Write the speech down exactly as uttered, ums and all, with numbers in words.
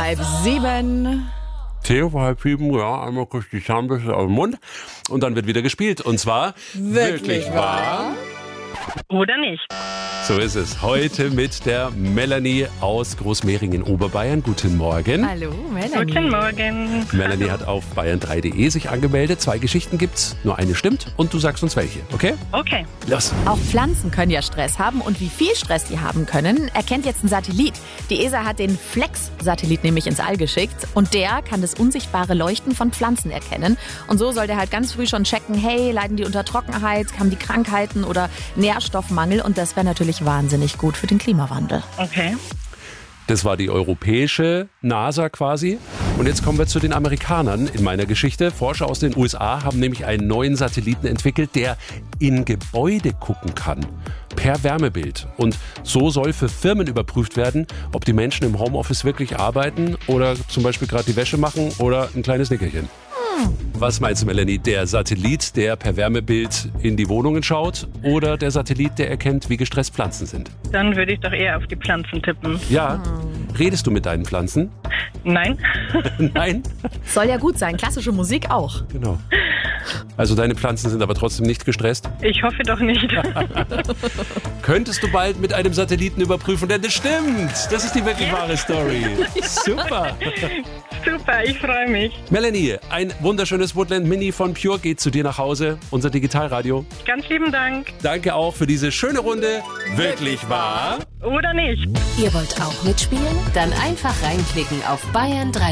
halb sieben. Theo vor halb sieben, ja, einmal kurz die Zahnbürste auf den Mund und dann wird wieder gespielt. Und zwar Wirklich wahr? Oder nicht. So ist es. Heute mit der Melanie aus Großmehring in Oberbayern. Guten Morgen. Hallo, Melanie. Guten Morgen. Melanie hat auf bayern drei punkt de sich angemeldet. Zwei Geschichten gibt's, nur eine stimmt und du sagst uns welche, okay? Okay. Los. Auch Pflanzen können ja Stress haben und wie viel Stress die haben können, erkennt jetzt ein Satellit. Die E S A hat den Flex-Satellit nämlich ins All geschickt und der kann das unsichtbare Leuchten von Pflanzen erkennen. Und so soll der halt ganz früh schon checken, hey, leiden die unter Trockenheit, haben die Krankheiten oder Nährstoffmangel, und das wäre natürlich wahnsinnig gut für den Klimawandel. Okay. Das war die europäische NASA quasi. Und jetzt kommen wir zu den Amerikanern in meiner Geschichte. Forscher aus den U S A haben nämlich einen neuen Satelliten entwickelt, der in Gebäude gucken kann. Per Wärmebild. Und so soll für Firmen überprüft werden, ob die Menschen im Homeoffice wirklich arbeiten oder zum Beispiel gerade die Wäsche machen oder ein kleines Nickerchen. Was meinst du, Melanie? Der Satellit, der per Wärmebild in die Wohnungen schaut, oder der Satellit, der erkennt, wie gestresst Pflanzen sind? Dann würde ich doch eher auf die Pflanzen tippen. Ja. Redest du mit deinen Pflanzen? Nein. Nein? Soll ja gut sein, klassische Musik auch. Genau. Also deine Pflanzen sind aber trotzdem nicht gestresst? Ich hoffe doch nicht. Könntest du bald mit einem Satelliten überprüfen, denn das stimmt. Das ist die wirklich wahre Story. Super. Super, ich freue mich. Melanie, ein wunderschönes Woodland Mini von Pure geht zu dir nach Hause, unser Digitalradio. Ganz lieben Dank. Danke auch für diese schöne Runde. Wirklich wahr? Oder nicht. Ihr wollt auch mitspielen? Dann einfach reinklicken auf bayern drei